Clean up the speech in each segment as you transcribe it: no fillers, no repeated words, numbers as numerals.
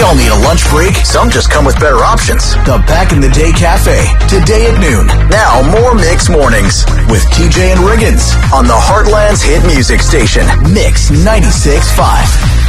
all need a lunch break. Some just come with better options. The Back in the Day Cafe, today at noon. Now, more Mix Mornings with TJ and Riggins on the Heartland's hit music station, Mix 96.5.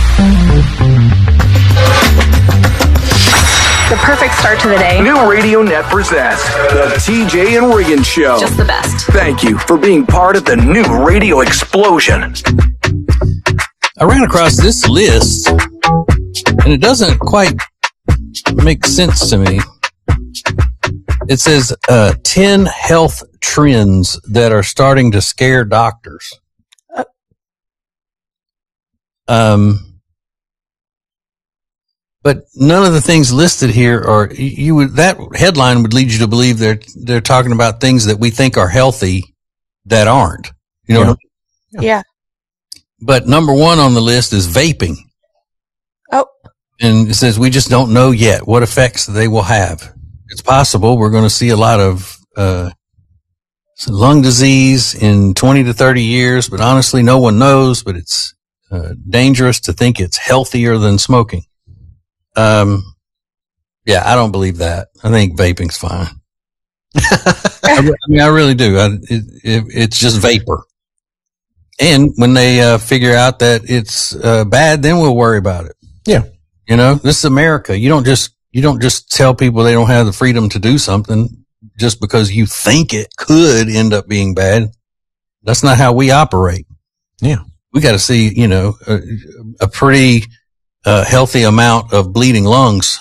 The perfect start to the day. New Radio Net presents the TJ and Riggins Show. Just the best. Thank you for being part of the new radio explosion. I ran across this list, and it doesn't quite make sense to me. It says 10 health trends that are starting to scare doctors. But none of the things listed here are, that headline would lead you to believe they're talking about things that we think are healthy that aren't. You know what I mean? Yeah. But number one on the list is vaping. Oh. And it says we just don't know yet what effects they will have. It's possible we're going to see a lot of lung disease in 20 to 30 years, but honestly, no one knows. But it's dangerous to think it's healthier than smoking. Yeah, I don't believe that. I think vaping's fine. I really do. It's just vapor. And when they figure out that it's bad, then we'll worry about it. Yeah. You know, this is America. You don't just tell people they don't have the freedom to do something just because you think it could end up being bad. That's not how we operate. Yeah. We got to see, a pretty healthy amount of bleeding lungs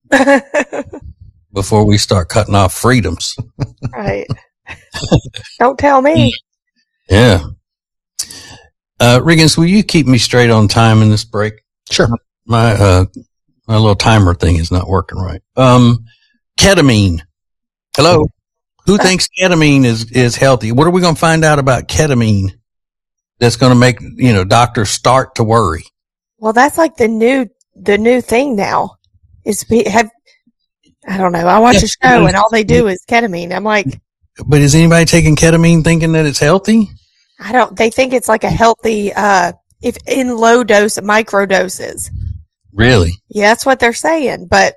before we start cutting off freedoms. Right. Don't tell me. Yeah. Riggins, will you keep me straight on time in this break? Sure. My little timer thing is not working right. Ketamine. Hello. Who thinks ketamine is healthy? What are we going to find out about ketamine that's going to make, doctors start to worry? Well, that's like the new thing now. I don't know. I watch a show and all they do is ketamine. I'm like, but is anybody taking ketamine thinking that it's healthy? they think it's like a healthy, if in low dose, micro doses. Really? Yeah, that's what they're saying. But,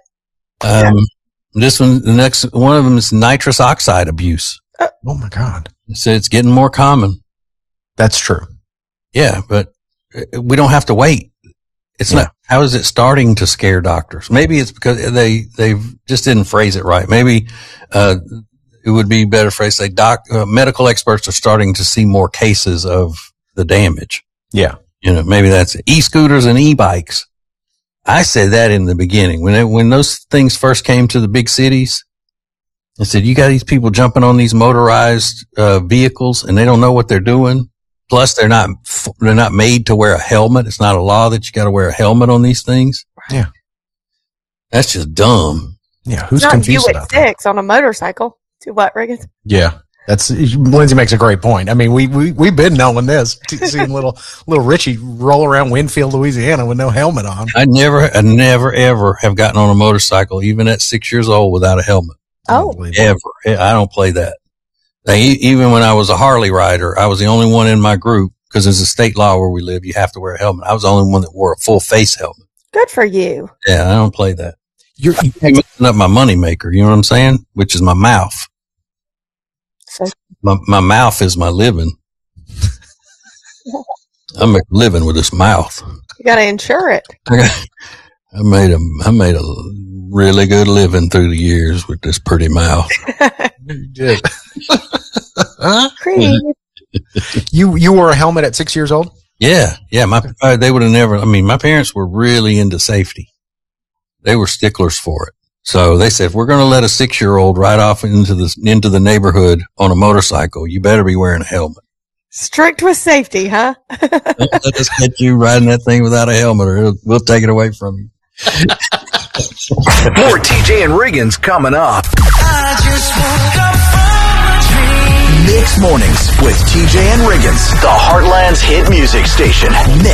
this one, the next one of them is nitrous oxide abuse. Oh my God. So it's getting more common. That's true. Yeah, but we don't have to wait. It's not, how is it starting to scare doctors? Maybe it's because they just didn't phrase it right. Maybe, it would be better phrase say medical experts are starting to see more cases of the damage. Yeah. Maybe that's e-scooters and e-bikes. I said that in the beginning when those things first came to the big cities. I said, you got these people jumping on these motorized, vehicles and they don't know what they're doing. Plus they're not made to wear a helmet. It's not a law that you got to wear a helmet on these things. Yeah. That's just dumb. Yeah. Who's not confused you about at 6 on a motorcycle. To what, Riggins? Yeah. Lindsay makes a great point. I mean, we've been knowing this, seeing little Richie roll around Winfield, Louisiana with no helmet on. I never ever have gotten on a motorcycle, even at 6 years old, without a helmet. Oh, ever. I don't play that. Even when I was a Harley rider, I was the only one in my group because there's a state law where we live. You have to wear a helmet. I was the only one that wore a full face helmet. good for you. Yeah, I don't play that. You're messing up my moneymaker. You know what I'm saying? Which is my mouth. My mouth is my living. I make a living with this mouth. You got to insure it. I made a really good living through the years with this pretty mouth. You did. Creed. You wore a helmet at 6 years old? Yeah. They would have never. I mean, my parents were really into safety. They were sticklers for it. So they said, if we're going to let a 6-year-old ride off into the neighborhood on a motorcycle, you better be wearing a helmet. Strict with safety, huh? Let us get you riding that thing without a helmet or we'll take it away from you. More TJ and Riggins coming up. I just woke up from a dream. Mix Mornings with TJ and Riggins, the Heartland's hit music station, Mix